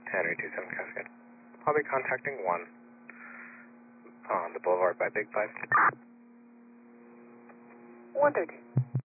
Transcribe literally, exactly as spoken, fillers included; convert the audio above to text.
Henry two seven Cascade. I'll be contacting one on the Boulevard by Big Five. one thirteen.